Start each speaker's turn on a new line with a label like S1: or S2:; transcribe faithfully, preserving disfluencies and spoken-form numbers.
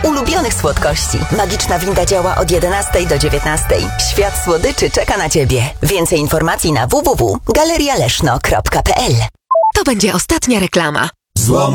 S1: ulubionych słodkości. Magiczna winda działa od jedenastej do dziewiętnastej. Świat słodyczy czeka na Ciebie. Więcej informacji na w w w kropka galeria leszno kropka p l.
S2: To będzie ostatnia reklama.
S3: Złom